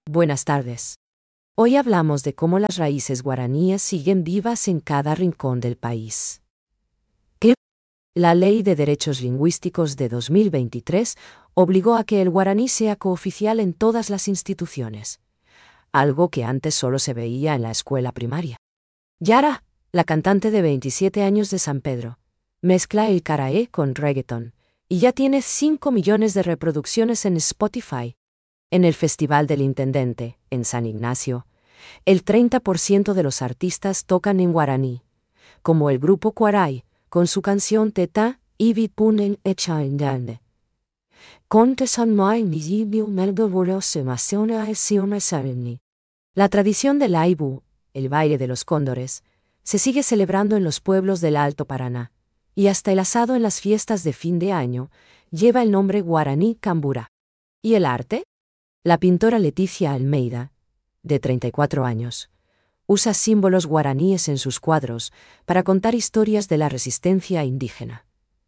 Buenas tardes. Hoy hablamos de cómo las raíces guaraníes siguen vivas en cada rincón del país. La Ley de Derechos Lingüísticos de 2023 obligó a que el guaraní sea cooficial en todas las instituciones, algo que antes solo se veía en la escuela primaria. Yara, la cantante de 27 años de San Pedro, mezcla el karaé con reggaeton y ya tiene 5 millones de reproducciones en Spotify. En el Festival del Intendente, en San Ignacio, el 30% de los artistas tocan en guaraní, como el grupo Cuaray, con su canción Teta, Ibi Punen Echa Indande. Conte San Mai Nijibio Melboro Semasiona Esiona Sareni. La tradición del Aibu, el baile de los cóndores, se sigue celebrando en los pueblos del Alto Paraná, y hasta el asado en las fiestas de fin de año lleva el nombre guaraní cambura. ¿Y el arte? La pintora Leticia Almeida, de 34 años, usa símbolos guaraníes en sus cuadros para contar historias de la resistencia indígena.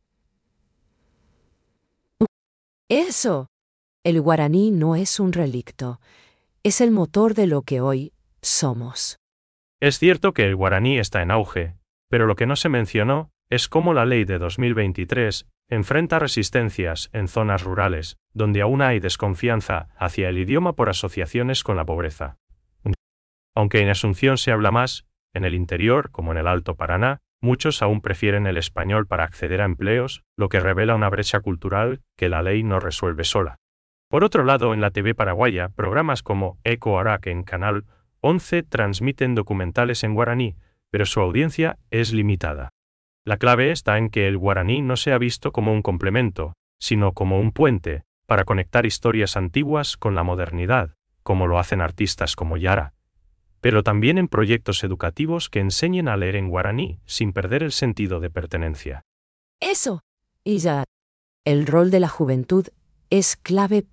¡Eso! El guaraní no es un relicto, es el motor de lo que hoy somos. Es cierto que el guaraní está en auge, pero lo que no se mencionó es cómo la ley de 2023 enfrenta resistencias en zonas rurales, donde aún hay desconfianza hacia el idioma por asociaciones con la pobreza. Aunque en Asunción se habla más, en el interior, como en el Alto Paraná, muchos aún prefieren el español para acceder a empleos, lo que revela una brecha cultural que la ley no resuelve sola. Por otro lado, en la TV paraguaya, programas como Eco Arac en Canal 11 transmiten documentales en guaraní, pero su audiencia es limitada. La clave está en que el guaraní no sea visto como un complemento, sino como un puente, para conectar historias antiguas con la modernidad, como lo hacen artistas como Yara. Pero también en proyectos educativos que enseñen a leer en guaraní, sin perder el sentido de pertenencia. ¡Eso! Y ya. El rol de la juventud es clave.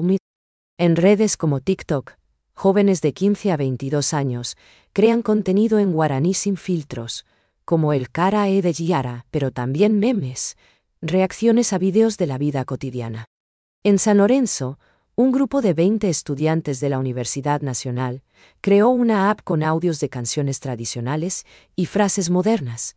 En redes como TikTok, jóvenes de 15 a 22 años crean contenido en guaraní sin filtros, como el karaé de Yara, pero también memes, reacciones a videos de la vida cotidiana. En San Lorenzo, un grupo de 20 estudiantes de la Universidad Nacional creó una app con audios de canciones tradicionales y frases modernas.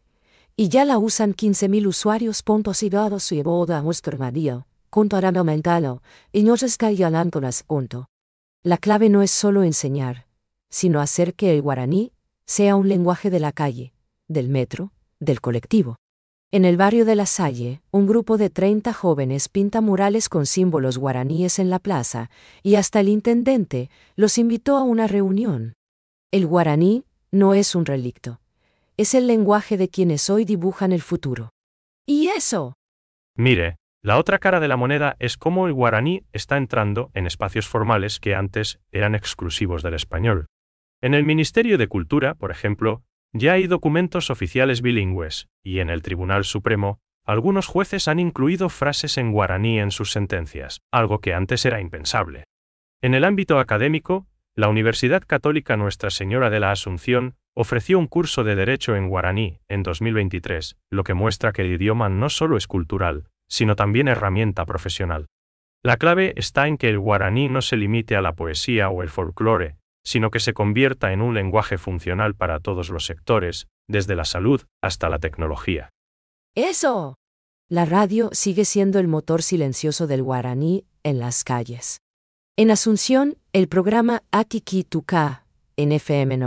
Y ya la usan 15.000 usuarios. Y boda Mario, aumentado, y no se escalan con las. La clave no es solo enseñar, sino hacer que el guaraní sea un lenguaje de la calle, del metro, del colectivo. En el barrio de La Salle, un grupo de 30 jóvenes pinta murales con símbolos guaraníes en la plaza, y hasta el intendente los invitó a una reunión. El guaraní no es un relicto, es el lenguaje de quienes hoy dibujan el futuro. ¿Y eso? Mire, la otra cara de la moneda es cómo el guaraní está entrando en espacios formales que antes eran exclusivos del español. En el Ministerio de Cultura, por ejemplo, ya hay documentos oficiales bilingües, y en el Tribunal Supremo, algunos jueces han incluido frases en guaraní en sus sentencias, algo que antes era impensable. En el ámbito académico, la Universidad Católica Nuestra Señora de la Asunción ofreció un curso de Derecho en guaraní en 2023, lo que muestra que el idioma no solo es cultural, sino también herramienta profesional. La clave está en que el guaraní no se limite a la poesía o el folclore, sino que se convierta en un lenguaje funcional para todos los sectores, desde la salud hasta la tecnología. ¡Eso! La radio sigue siendo el motor silencioso del guaraní en las calles. En Asunción, el programa Akiki Tuka, en FM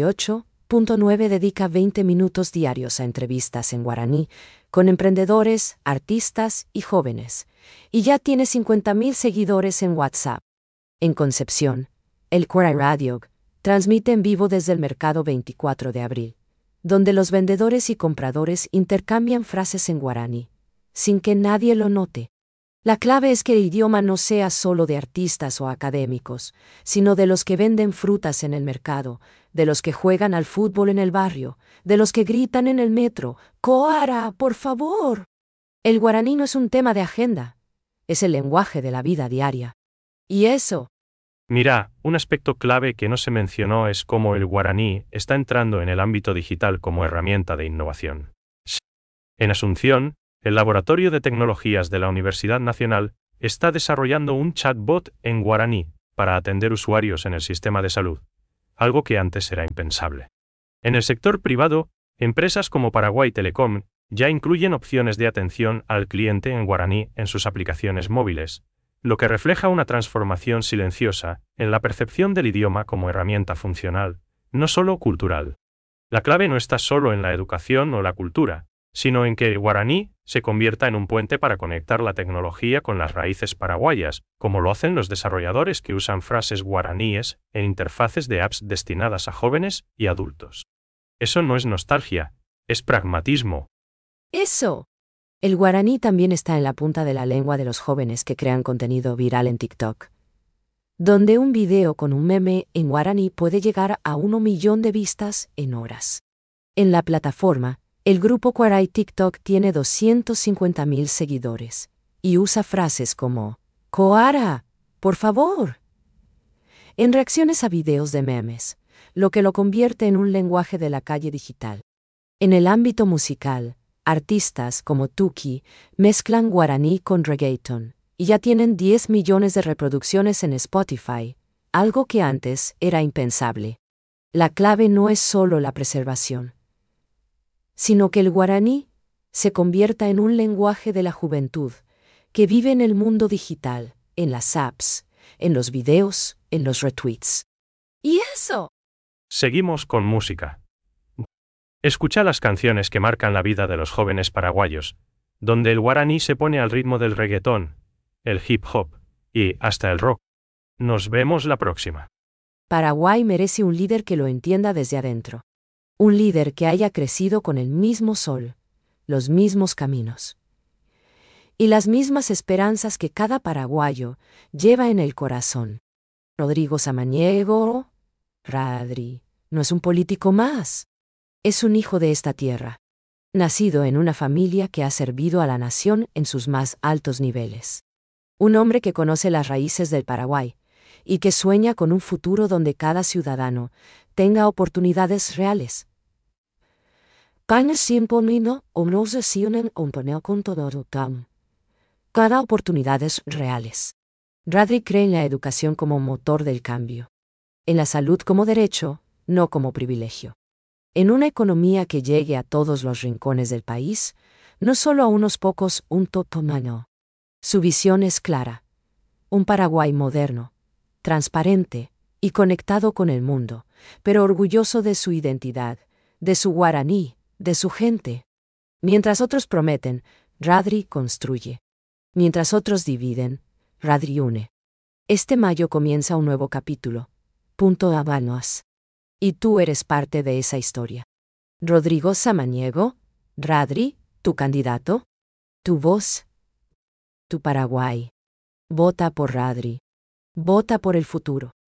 98.9 dedica 20 minutos diarios a entrevistas en guaraní, con emprendedores, artistas y jóvenes, y ya tiene 50.000 seguidores en WhatsApp. En Concepción, el Cuaray Radio transmite en vivo desde el mercado 24 de abril, donde los vendedores y compradores intercambian frases en guaraní, sin que nadie lo note. La clave es que el idioma no sea solo de artistas o académicos, sino de los que venden frutas en el mercado, de los que juegan al fútbol en el barrio, de los que gritan en el metro, ¡Coara, por favor! El guaraní no es un tema de agenda, es el lenguaje de la vida diaria. ¿Y eso? Mira, un aspecto clave que no se mencionó es cómo el guaraní está entrando en el ámbito digital como herramienta de innovación. En Asunción, el Laboratorio de Tecnologías de la Universidad Nacional está desarrollando un chatbot en guaraní, para atender usuarios en el sistema de salud, algo que antes era impensable. En el sector privado, empresas como Paraguay Telecom ya incluyen opciones de atención al cliente en guaraní en sus aplicaciones móviles, lo que refleja una transformación silenciosa en la percepción del idioma como herramienta funcional, no solo cultural. La clave no está solo en la educación o la cultura, sino en que el guaraní se convierta en un puente para conectar la tecnología con las raíces paraguayas, como lo hacen los desarrolladores que usan frases guaraníes en interfaces de apps destinadas a jóvenes y adultos. Eso no es nostalgia, es pragmatismo. Eso. El guaraní también está en la punta de la lengua de los jóvenes que crean contenido viral en TikTok, donde un video con un meme en guaraní puede llegar a 1 millón de vistas en horas. En la plataforma, el grupo Kwarai TikTok tiene 250.000 seguidores y usa frases como «Koara, por favor», en reacciones a videos de memes, lo que lo convierte en un lenguaje de la calle digital. En el ámbito musical, artistas como Tuki mezclan guaraní con reggaeton y ya tienen 10 millones de reproducciones en Spotify, algo que antes era impensable. La clave no es solo la preservación, sino que el guaraní se convierta en un lenguaje de la juventud que vive en el mundo digital, en las apps, en los videos, en los retweets. ¿Y eso? Seguimos con música. Escucha las canciones que marcan la vida de los jóvenes paraguayos, donde el guaraní se pone al ritmo del reggaetón, el hip hop y hasta el rock. Nos vemos la próxima. Paraguay merece un líder que lo entienda desde adentro. Un líder que haya crecido con el mismo sol, los mismos caminos y las mismas esperanzas que cada paraguayo lleva en el corazón. Rodrigo Samaniego, Radri, no es un político más. Es un hijo de esta tierra, nacido en una familia que ha servido a la nación en sus más altos niveles. Un hombre que conoce las raíces del Paraguay y que sueña con un futuro donde cada ciudadano tenga oportunidades reales. Cada oportunidades reales. Radri cree en la educación como motor del cambio, en la salud como derecho, no como privilegio. En una economía que llegue a todos los rincones del país, no solo a unos pocos, un totomano. Su visión es clara. Un Paraguay moderno, transparente y conectado con el mundo, pero orgulloso de su identidad, de su guaraní, de su gente. Mientras otros prometen, Radri construye. Mientras otros dividen, Radri une. Este mayo comienza un nuevo capítulo. Punto Habanos. Y tú eres parte de esa historia. Rodrigo Samaniego, Radri, tu candidato, tu voz, tu Paraguay. Vota por Radri. Vota por el futuro.